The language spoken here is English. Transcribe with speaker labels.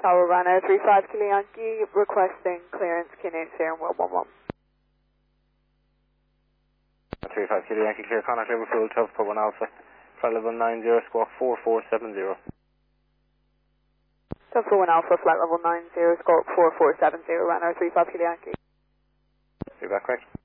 Speaker 1: Tower runner 35 Kilo Yankee, requesting clearance Kinney steering wheel 11.
Speaker 2: 35 Kilo Yankee, clear contact level full, Tuff for 1 Alpha, flight level 90, squawk 4470.
Speaker 1: Tuff for 1 Alpha, flight level 90, squawk 4470, runner 35 Kilo Yankee.
Speaker 2: Feedback correct.